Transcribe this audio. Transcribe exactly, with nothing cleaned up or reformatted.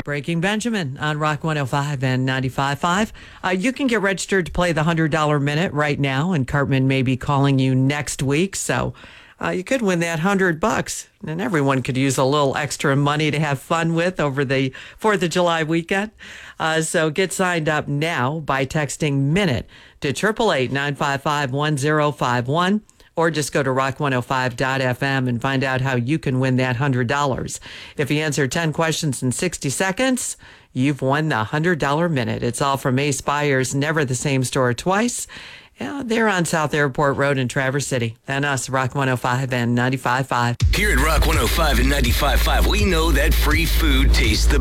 Breaking Benjamin on Rock one oh five and ninety-five point five. Uh, you can get registered to play the one hundred dollar Minute right now, and Cartman may be calling you next week, so uh, you could win that one hundred bucks. And everyone could use a little extra money to have fun with over the fourth of July weekend. Uh, so get signed up now by texting MINUTE to eight eight eight, nine five five, one oh five one. Or just go to rock one oh five dot f m and find out how you can win that one hundred dollars. If you answer ten questions in sixty seconds, you've won the one hundred dollar Minute. It's all from Ace Buyers, Never the Same Store Twice. Yeah, they're on South Airport Road in Traverse City. And us, Rock one oh five and ninety-five point five. Here at Rock one oh five and ninety-five point five, we know that free food tastes the